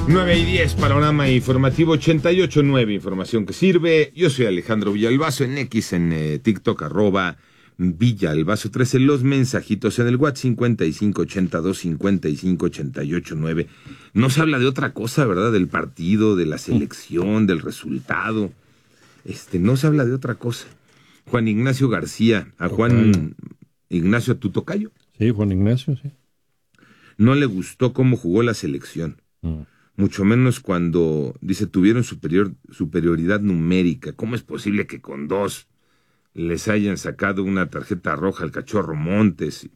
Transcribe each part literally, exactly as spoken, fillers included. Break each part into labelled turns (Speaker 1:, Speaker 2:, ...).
Speaker 1: nueve y diez, panorama informativo ochenta y ocho punto nueve, información que sirve. Yo soy Alejandro Villalbazo, en X, en eh, TikTok, arroba Villalbazo trece, los mensajitos en el WhatsApp cincuenta y cinco ochenta y dos cincuenta y cinco ochenta y ocho nueve. No se habla de otra cosa, ¿verdad? Del partido, de la selección, del resultado. Este, no se habla de otra cosa. Juan Ignacio García, a Juan tocayo. Ignacio, a tu tocayo.
Speaker 2: Sí, Juan Ignacio, sí.
Speaker 1: No le gustó cómo jugó la selección. Mm. Mucho menos cuando, dice, tuvieron superior, superioridad numérica. ¿Cómo es posible que con dos les hayan sacado una tarjeta roja al Cachorro Montes?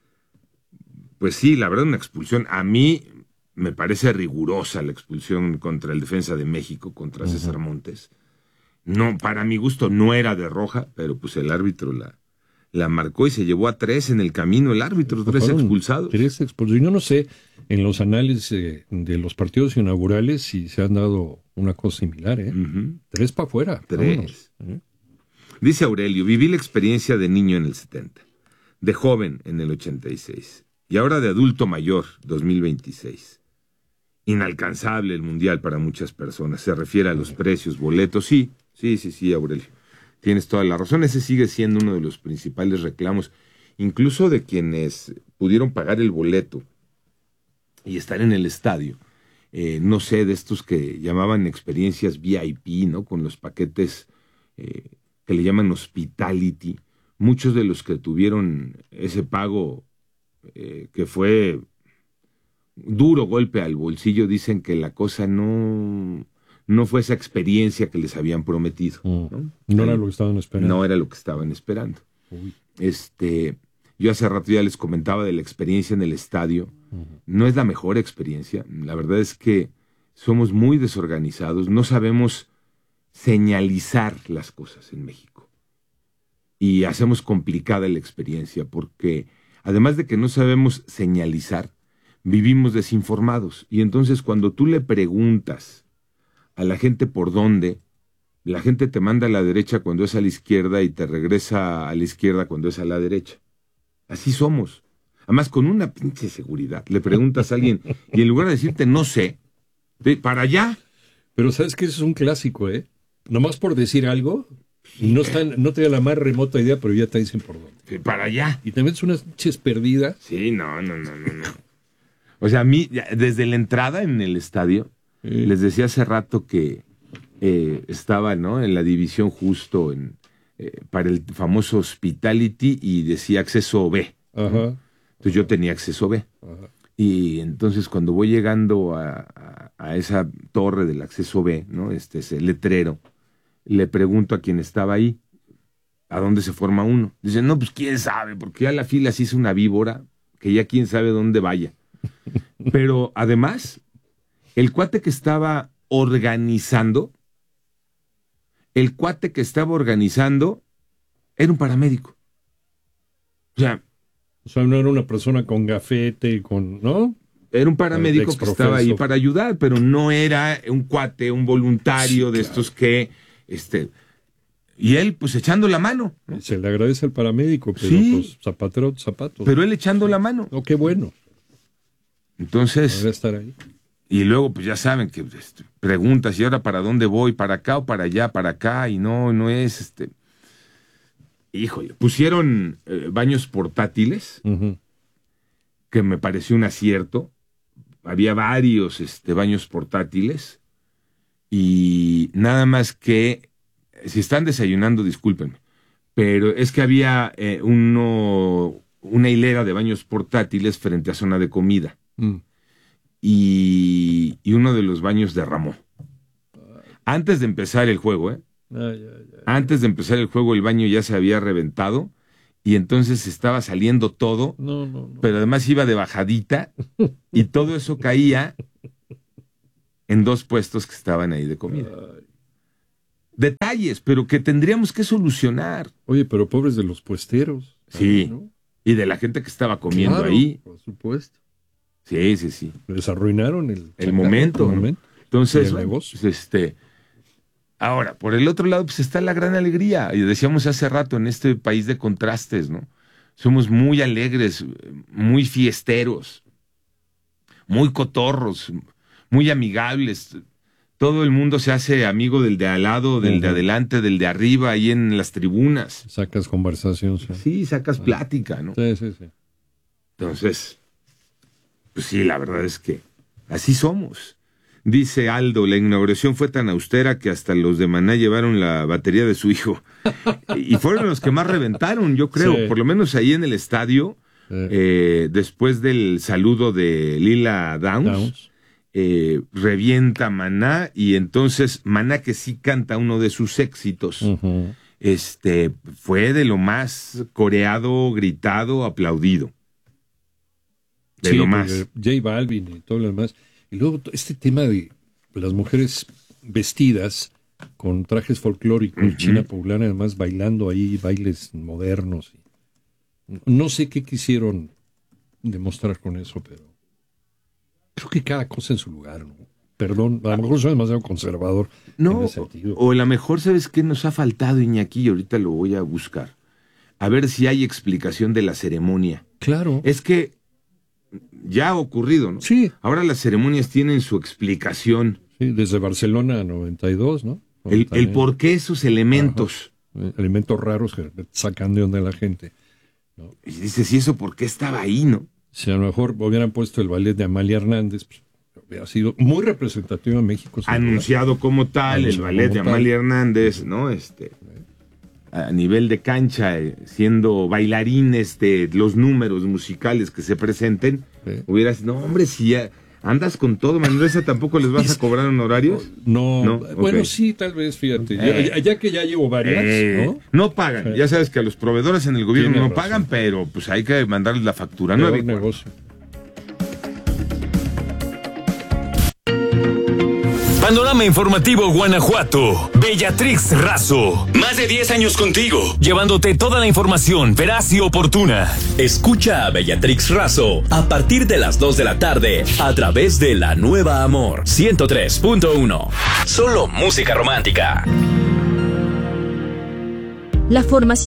Speaker 1: Pues sí, la verdad, una expulsión. A mí me parece rigurosa la expulsión contra el defensa de México, contra uh-huh. César Montes. No, para mi gusto no era de roja, pero pues el árbitro la, la marcó y se llevó a tres en el camino. El árbitro, tres Fueron expulsados.
Speaker 2: Tres expulsados. Yo no sé, en los análisis eh, de los partidos inaugurales, si se han dado una cosa similar, ¿eh? Uh-huh. Tres para afuera.
Speaker 1: Tres. Uh-huh. Dice Aurelio, viví la experiencia de niño en el setenta, de joven en el ochenta y seis, y ahora de adulto mayor, dos mil veintiséis. Inalcanzable el mundial para muchas personas. Se refiere a los precios, boletos. Sí, sí, sí, sí, Aurelio. Tienes toda la razón. Ese sigue siendo uno de los principales reclamos, incluso de quienes pudieron pagar el boleto y estar en el estadio. Eh, no sé, de estos que llamaban experiencias V I P, ¿no? Con los paquetes eh, que le llaman hospitality. Muchos de los que tuvieron ese pago eh, que fue duro golpe al bolsillo dicen que la cosa no, no fue esa experiencia que les habían prometido. ¿No?
Speaker 2: No era lo que estaban esperando.
Speaker 1: No era lo que estaban esperando. Uy. Este, yo hace rato ya les comentaba de la experiencia en el estadio. Uh-huh. No es la mejor experiencia. La verdad es que somos muy desorganizados. No sabemos señalizar las cosas en México. Y hacemos complicada la experiencia porque, además de que no sabemos señalizar, vivimos desinformados. Y entonces cuando tú le preguntas a la gente por dónde, la gente te manda a la derecha cuando es a la izquierda y te regresa a la izquierda cuando es a la derecha. Así somos. Además, con una pinche seguridad. Le preguntas a alguien y en lugar de decirte no sé, de para allá.
Speaker 2: Pero sabes que eso es un clásico, ¿eh? Nomás por decir algo, no, están, no te da la más remota idea, pero ya te dicen por dónde.
Speaker 1: Sí, para allá.
Speaker 2: Y te metes unas pinches perdidas.
Speaker 1: Sí, no, no, no, no, no. O sea, a mí, desde la entrada en el estadio, sí. Les decía hace rato que eh, estaba, ¿no?, en la división justo en, eh, para el famoso Hospitality y decía acceso B.
Speaker 2: Ajá.
Speaker 1: Entonces yo tenía acceso B. Ajá. Y entonces cuando voy llegando a, a, a esa torre del acceso B, ¿no?, este ese letrero, le pregunto a quien estaba ahí, ¿a dónde se forma uno? Dice, no, pues quién sabe, porque ya la fila se hizo una víbora, que ya quién sabe dónde vaya. Pero además, el cuate que estaba organizando, el cuate que estaba organizando era un paramédico. O sea,
Speaker 2: o sea, no era una persona con gafete, con, ¿no?
Speaker 1: Era un paramédico que estaba ahí para ayudar, pero no era un cuate, un voluntario sí, de claro. Estos que, este, y él pues echando la mano, ¿no?
Speaker 2: Se le agradece al paramédico, pero
Speaker 1: sí,
Speaker 2: pues zapatero, zapatos.
Speaker 1: Pero él echando la mano.
Speaker 2: Oh, qué bueno.
Speaker 1: Entonces,
Speaker 2: debe estar ahí.
Speaker 1: Y luego pues ya saben que este, preguntas, ¿y ahora para dónde voy? ¿Para acá o para allá? Para acá, y no, no es, este, híjole, pusieron eh, baños portátiles, uh-huh. que me pareció un acierto. Había varios este, baños portátiles y nada más que, si están desayunando, discúlpenme, pero es que había eh, uno, una hilera de baños portátiles frente a zona de comida. Mm. Y, y uno de los baños derramó. Antes de empezar el juego, ¿eh? Ay, ay, ay. Antes de empezar el juego, el baño ya se había reventado y entonces estaba saliendo todo,
Speaker 2: no, no, no.
Speaker 1: Pero además iba de bajadita y todo eso caía en dos puestos que estaban ahí de comida. Ay. Detalles, pero que tendríamos que solucionar.
Speaker 2: Oye, pero pobres de los puesteros.
Speaker 1: Sí, ¿no? Y de la gente que estaba comiendo
Speaker 2: claro,
Speaker 1: ahí.
Speaker 2: Por supuesto.
Speaker 1: Sí, sí, sí.
Speaker 2: Les arruinaron el,
Speaker 1: el momento.
Speaker 2: El momento.
Speaker 1: Entonces,
Speaker 2: el negocio.
Speaker 1: Pues, este, ahora, por el otro lado, pues está la gran alegría. Y decíamos hace rato, en este país de contrastes, ¿no? Somos muy alegres, muy fiesteros, muy cotorros, muy amigables. Todo el mundo se hace amigo del de al lado, del uh-huh. de adelante, del de arriba, ahí en las tribunas.
Speaker 2: Sacas conversación. Sí,
Speaker 1: sí sacas ah. plática, ¿no?
Speaker 2: Sí, sí, sí.
Speaker 1: Entonces, pues sí, la verdad es que así somos. Dice Aldo, la inauguración fue tan austera que hasta los de Maná llevaron la batería de su hijo. Y fueron los que más reventaron, yo creo, sí. por lo menos ahí en el estadio, sí. eh, después del saludo de Lila Downs, Downs. Eh, revienta Maná, y entonces Maná, que sí canta uno de sus éxitos, uh-huh. este, fue de lo más coreado, gritado, aplaudido. De
Speaker 2: sí,
Speaker 1: lo más.
Speaker 2: J Balvin y todo lo demás. Y luego este tema de las mujeres vestidas con trajes folclóricos, uh-huh. China poblana, además bailando ahí bailes modernos. No sé qué quisieron demostrar con eso, pero creo que cada cosa en su lugar, ¿no? Perdón, a lo mejor soy demasiado conservador
Speaker 1: no,
Speaker 2: en ese sentido.
Speaker 1: O a lo mejor, ¿sabes qué nos ha faltado, Iñaki? Y ahorita lo voy a buscar. A ver si hay explicación de la ceremonia.
Speaker 2: Claro.
Speaker 1: Es que ya ha ocurrido, ¿no?
Speaker 2: Sí.
Speaker 1: Ahora las ceremonias tienen su explicación.
Speaker 2: Sí, desde Barcelona noventa y dos, ¿no?
Speaker 1: El, el por qué esos elementos.
Speaker 2: Ajá. Elementos raros que sacan de onda a la gente, ¿no?
Speaker 1: Y dices, ¿y eso por qué estaba ahí, no?
Speaker 2: Si a lo mejor hubieran puesto el ballet de Amalia Hernández, pues hubiera sido muy representativo en México.
Speaker 1: Anunciado verdad. como tal, Anunciado el ballet de Amalia tal. Hernández, ¿no? Este, a nivel de cancha, siendo bailarines de los números musicales que se presenten, sí. hubieras, no, hombre, si ya andas con todo, Manuela, ¿tampoco les vas a cobrar honorarios?
Speaker 2: No, no bueno, okay. sí, tal vez, fíjate, eh, ya, ya que ya llevo varias, eh, ¿no?
Speaker 1: No pagan, eh. ya sabes que a los proveedores en el gobierno Tiene no razón. pagan, pero pues hay que mandarles la factura. No hay
Speaker 2: negocio.
Speaker 3: Panorama Informativo Guanajuato. Bellatrix Razo. Más de diez años contigo, llevándote toda la información veraz y oportuna.
Speaker 4: Escucha a Bellatrix Razo a partir de las dos de la tarde a través de La Nueva Amor ciento tres punto uno. Solo música romántica.
Speaker 5: La formación